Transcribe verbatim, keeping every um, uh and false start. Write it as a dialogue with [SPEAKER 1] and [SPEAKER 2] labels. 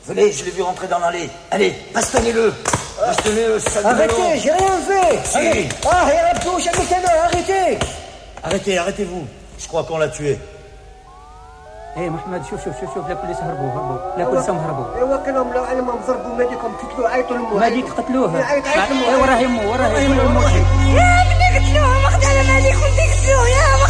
[SPEAKER 1] Venez, je l'ai vu rentrer dans l'allée. Allez, bastonnez-le. Bastonnez-le, sale
[SPEAKER 2] Arrêtez, j'ai rien fait.
[SPEAKER 1] Si.
[SPEAKER 2] Allez. Ah, et la bouche, arrêtez.
[SPEAKER 1] Arrêtez, arrêtez-vous. Je crois qu'on l'a tué.
[SPEAKER 3] ايه محمد شوف شوف شوف شوف لا بوليس هربوا هربوا لا بوليس هربوا
[SPEAKER 2] ايوا كانوا لا علما ضربوا مالكم قتلوه عيطوا لمو
[SPEAKER 3] مالك قتلوه
[SPEAKER 2] عيط عيط
[SPEAKER 3] وراه يمو وراه يمو
[SPEAKER 4] يا ابني قتلوه مقتل مالك ولدي قتلوه يا